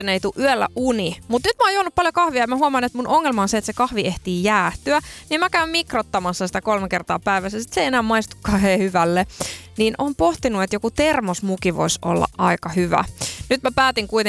ei tule yöllä uni. Mutta nyt mä oon juonut paljon kahvia ja mä huomaan, että mun ongelma on se, että se kahvi ehtii jäähtyä. Niin mä käyn mikrottamassa sitä 3 kertaa päivässä. Sitten se ei enää maistu kauhean hyvälle. Niin on pohtinut, että joku termosmuki voisi olla aika hyvä. Nyt mä päätin kuitenkin